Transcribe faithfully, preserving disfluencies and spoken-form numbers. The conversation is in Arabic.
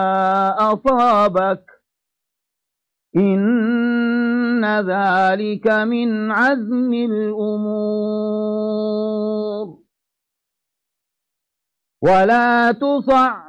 أصابك إن ذلك من عزم الأمور ولا تصعر